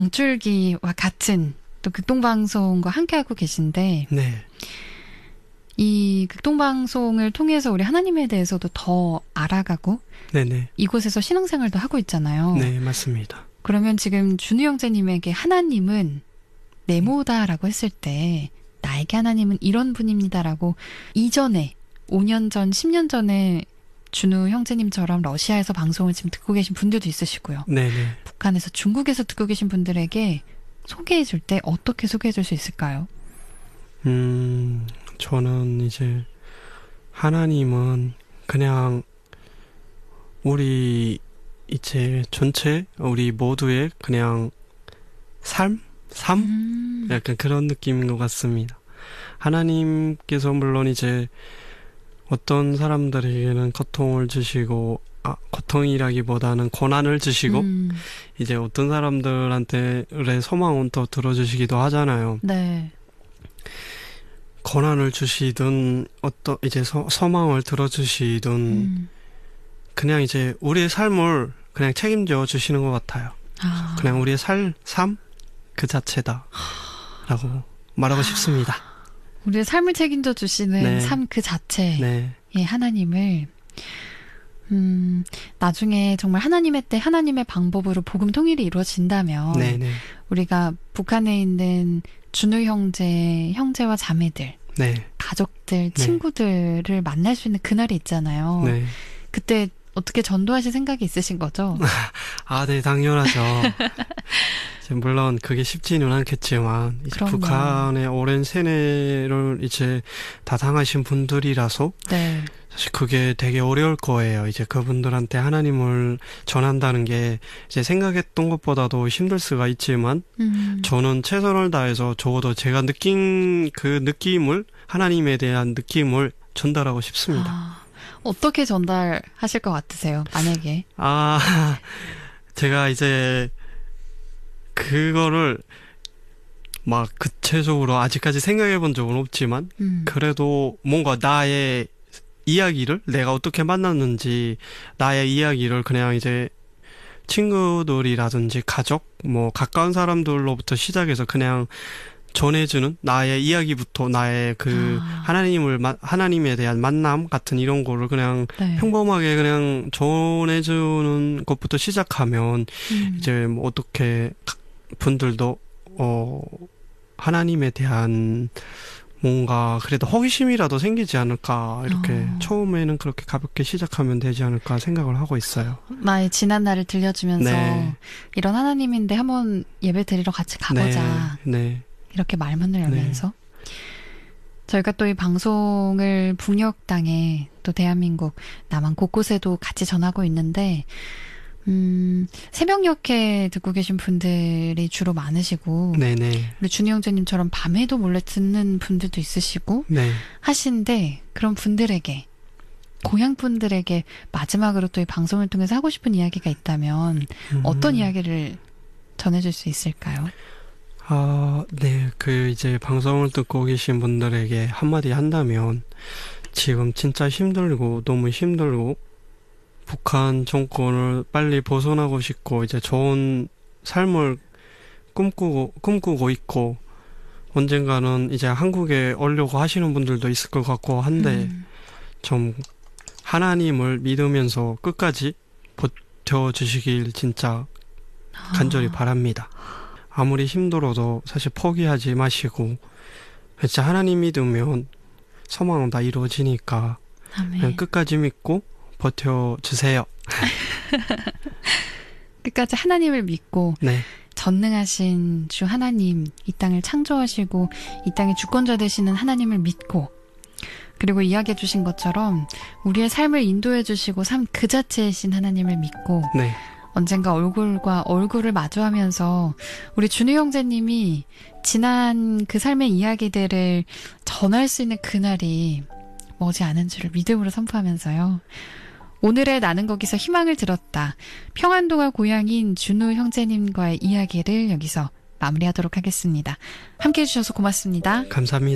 정줄기와 같은 또 극동방송과 함께하고 계신데 네. 이 극동방송을 통해서 우리 하나님에 대해서도 더 알아가고 네네. 이곳에서 신앙생활도 하고 있잖아요. 네, 맞습니다. 그러면 지금 준우 형제님에게 하나님은 네모다라고 했을 때 나에게 하나님은 이런 분입니다라고 이전에 5년 전, 10년 전에 준우 형제님처럼 러시아에서 방송을 지금 듣고 계신 분들도 있으시고요. 네네. 북한에서, 중국에서 듣고 계신 분들에게 소개해 줄 때 어떻게 소개해 줄 수 있을까요? 저는 이제 하나님은 그냥 우리 이제 전체 우리 모두의 그냥 삶? 약간 그런 느낌인 것 같습니다. 하나님께서 물론 이제 어떤 사람들에게는 고통을 주시고 고통이라기보다는 고난을 주시고 이제 어떤 사람들한테의 소망은 또 들어주시기도 하잖아요. 네. 고난을 주시든 어떤 이제 소망을 들어주시든 그냥 이제 우리의 삶을 그냥 책임져 주시는 것 같아요. 그냥 우리의 삶 그 자체다 라고 말하고 싶습니다. 우리의 삶을 책임져 주시는 네. 삶 그 자체의 네. 하나님을 나중에 정말 하나님의 때 하나님의 방법으로 복음 통일이 이루어진다면 네네. 우리가 북한에 있는 준우 형제와 자매들, 네. 가족들, 친구들을 만날 수 있는 그날이 있잖아요. 네. 그때 어떻게 전도하실 생각이 있으신 거죠? 네, 당연하죠. 물론 그게 쉽지는 않겠지만 이제 그럼요. 북한의 오랜 세뇌를 이제 다 당하신 분들이라서 네. 사실 그게 되게 어려울 거예요. 이제 그분들한테 하나님을 전한다는 게 이제 생각했던 것보다도 힘들 수가 있지만 저는 최선을 다해서 적어도 제가 느낀 그 느낌을 하나님에 대한 느낌을 전달하고 싶습니다. 어떻게 전달하실 것 같으세요? 만약에. 제가 이제 그거를 막 구체적으로 아직까지 생각해 본 적은 없지만 그래도 뭔가 나의 이야기를 내가 어떻게 만났는지 나의 이야기를 그냥 이제 친구들이라든지 가족 뭐 가까운 사람들로부터 시작해서 그냥 전해주는 나의 이야기부터 나의 그 하나님에 대한 만남 같은 이런 거를 그냥 네. 평범하게 그냥 전해주는 것부터 시작하면 이제 뭐 어떻게 분들도 하나님에 대한 뭔가 그래도 호기심이라도 생기지 않을까 이렇게 처음에는 그렇게 가볍게 시작하면 되지 않을까 생각을 하고 있어요. 나의 지난 날을 들려주면서 네. 이런 하나님인데 한번 예배 드리러 같이 가보자. 네. 이렇게 말문을 열면서 저희가 또 이 방송을 북녘 땅에 또 대한민국 남한 곳곳에도 같이 전하고 있는데 새벽녘에 듣고 계신 분들이 주로 많으시고 네네. 우리 준희 형제님처럼 밤에도 몰래 듣는 분들도 있으시고 네. 하신데 그런 분들에게 고향 분들에게 마지막으로 또 이 방송을 통해서 하고 싶은 이야기가 있다면 어떤 이야기를 전해줄 수 있을까요? 네. 이제 방송을 듣고 계신 분들에게 한마디 한다면, 지금 진짜 힘들고, 너무 힘들고, 북한 정권을 빨리 벗어나고 싶고, 이제 좋은 삶을 꿈꾸고 있고, 언젠가는 이제 한국에 오려고 하시는 분들도 있을 것 같고 한데, 좀 하나님을 믿으면서 끝까지 버텨주시길 진짜 간절히 바랍니다. 아무리 힘들어도 사실 포기하지 마시고 진짜 하나님 믿으면 소망은 다 이루어지니까 그냥 끝까지 믿고 버텨주세요. 끝까지 하나님을 믿고 네. 전능하신 주 하나님, 이 땅을 창조하시고 이 땅의 주권자 되시는 하나님을 믿고 그리고 이야기해 주신 것처럼 우리의 삶을 인도해 주시고 삶 그 자체이신 하나님을 믿고 네. 언젠가 얼굴과 얼굴을 마주하면서 우리 준우 형제님이 지난 그 삶의 이야기들을 전할 수 있는 그날이 머지 않은 줄을 믿음으로 선포하면서요. 오늘의 나는 거기서 희망을 들었다. 평안동화 고향인 준우 형제님과의 이야기를 여기서 마무리하도록 하겠습니다. 함께해 주셔서 고맙습니다. 감사합니다.